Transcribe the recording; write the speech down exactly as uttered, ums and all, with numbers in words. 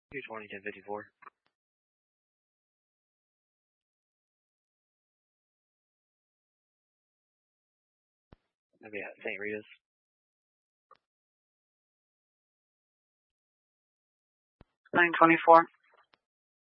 two twenty, ten fifty-four. Okay, at Saint Rita's. nine twenty-four.